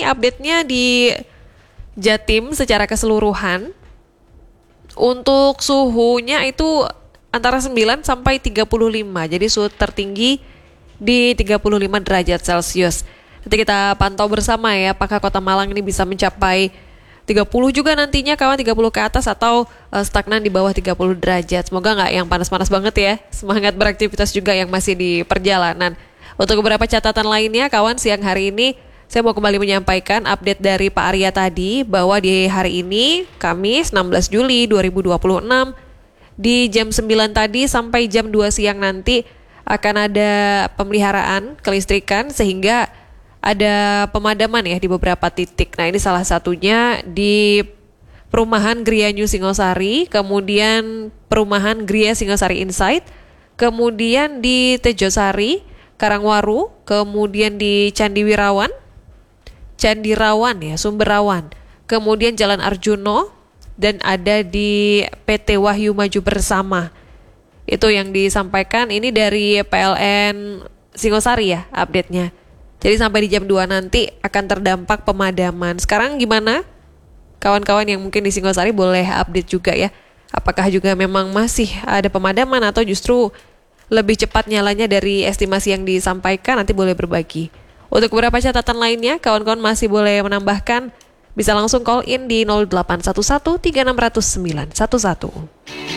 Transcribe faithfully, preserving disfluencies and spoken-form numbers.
ini update-nya di Jatim secara keseluruhan. Untuk suhunya itu antara sembilan sampai tiga puluh lima. Jadi suhu tertinggi di tiga puluh lima derajat Celcius. Nanti kita pantau bersama ya, apakah Kota Malang ini bisa mencapai tiga puluh juga nantinya kawan, tiga puluh ke atas atau uh, stagnan di bawah tiga puluh derajat. Semoga nggak yang panas-panas banget ya. Semangat beraktivitas juga yang masih di perjalanan. Untuk beberapa catatan lainnya kawan, siang hari ini saya mau kembali menyampaikan update dari Pak Arya tadi bahwa di hari ini Kamis enam belas Juli dua ribu dua puluh enam di jam sembilan tadi sampai jam dua siang nanti akan ada pemeliharaan kelistrikan sehingga ada pemadaman ya di beberapa titik. Nah, ini salah satunya di perumahan Gria New Singosari, kemudian perumahan Gria Singosari Insight, kemudian di Tejosari, Karangwaru, kemudian di Candi Wirawan, Candi Rawan ya, Sumberawan, kemudian Jalan Arjuno, dan ada di P T Wahyu Maju Bersama. Itu yang disampaikan ini dari P L N Singosari ya update-nya. Jadi sampai di jam dua nanti akan terdampak pemadaman. Sekarang gimana? Kawan-kawan yang mungkin di Singosari boleh update juga ya. Apakah juga memang masih ada pemadaman atau justru lebih cepat nyalanya dari estimasi yang disampaikan? Nanti boleh berbagi. Untuk beberapa catatan lainnya, kawan-kawan masih boleh menambahkan. Bisa langsung call in di nol delapan satu satu tiga enam nol nol sembilan satu satu.